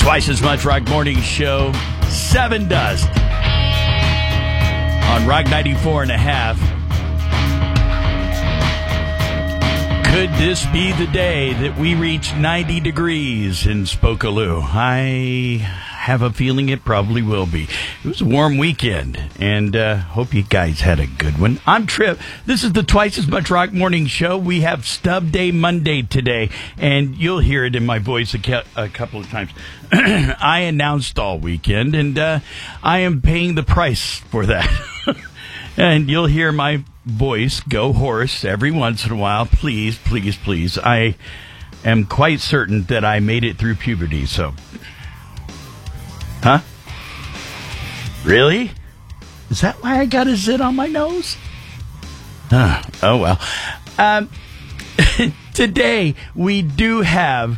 Twice as much Rock Morning Show, 7 dust on Rock 94.5. Could this be the day that we reach 90 degrees in Spokaloo? I have a feeling it probably will be. It was a warm weekend, and hope you guys had a good one. I'm Trip. This is the Twice as Much Rock Morning Show. We have Stub Day Monday today, and you'll hear it in my voice a couple of times. I announced all weekend, and I am paying the price for that. And you'll hear my voice go hoarse every once in a while. Please, please, please. I am quite certain that I made it through puberty, so... Huh? Really? Is that why I got a zit on my nose? Oh, well. Today, we do have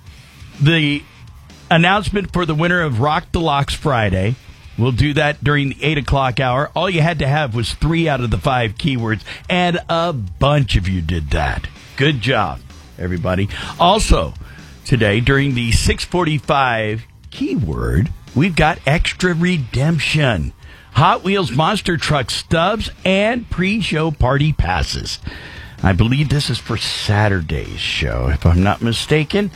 the announcement for the winner of Rock the Locks Friday. We'll do that during the 8 o'clock hour. All you had to have was 3 out of the 5 keywords, and a bunch of you did that. Good job, everybody. Also, today, during the 6:45 keyword, we've got Extra Redemption, Hot Wheels Monster Truck stubs, and pre-show party passes. I believe this is for Saturday's show, if I'm not mistaken.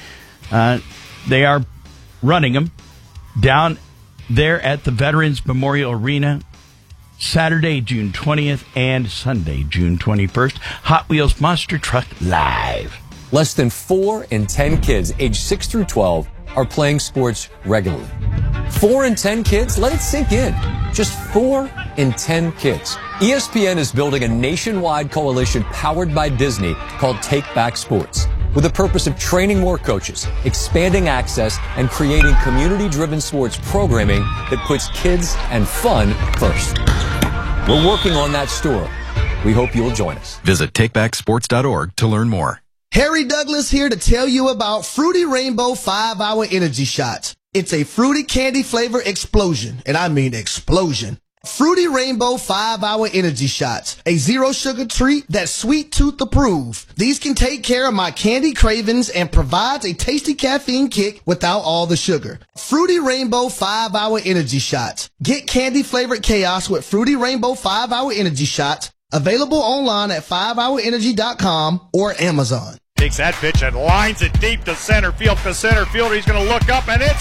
They are running them down there at the Veterans Memorial Arena, Saturday, June 20th, and Sunday, June 21st. Hot Wheels Monster Truck Live. Less than 4 in 10 kids aged 6 through 12 are playing sports regularly. 4 in 10 kids? Let it sink in. Just 4 in 10 kids. ESPN is building a nationwide coalition powered by Disney called Take Back Sports, with the purpose of training more coaches, expanding access, and creating community-driven sports programming that puts kids and fun first. We're working on that story. We hope you'll join us. Visit takebacksports.org to learn more. Harry Douglas here to tell you about Fruity Rainbow 5-Hour Energy Shots. It's a fruity candy flavor explosion, and I mean explosion. Fruity Rainbow 5-Hour Energy Shots, a zero-sugar treat that's sweet tooth approved. These can take care of my candy cravings and provides a tasty caffeine kick without all the sugar. Fruity Rainbow 5-Hour Energy Shots. Get candy-flavored chaos with Fruity Rainbow 5-Hour Energy Shots. Available online at 5hourenergy.com or Amazon. Takes that pitch and lines it deep to center field. The center fielder, he's going to look up, and it's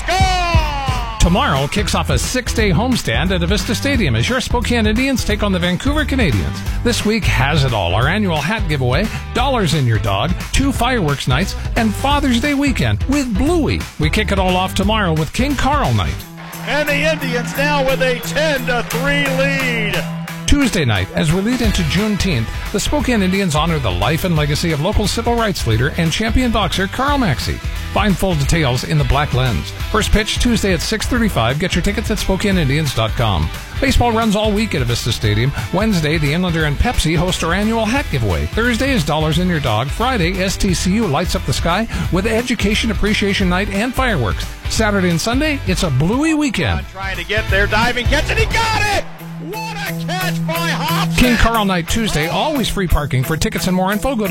gone! Tomorrow kicks off a 6-day homestand at Avista Stadium as your Spokane Indians take on the Vancouver Canadians. This week has it all. Our annual hat giveaway, Dollars in Your Dog, 2 fireworks nights, and Father's Day weekend with Bluey. We kick it all off tomorrow with King Carl Night. And the Indians now with a 10-3 lead. Tuesday night, as we lead into Juneteenth, the Spokane Indians honor the life and legacy of local civil rights leader and champion boxer Carl Maxey. Find full details in the Black Lens. First pitch Tuesday at 6:35. Get your tickets at SpokaneIndians.com. Baseball runs all week at Avista Stadium. Wednesday, the Inlander and Pepsi host our annual hat giveaway. Thursday is Dollars in Your Dog. Friday, STCU lights up the sky with Education Appreciation Night and fireworks. Saturday and Sunday, it's a Bluey weekend. Trying to get there, diving, catch it, he got it! What a catch by Hobson! King Carl Night Tuesday, always free parking. For tickets and more info, go to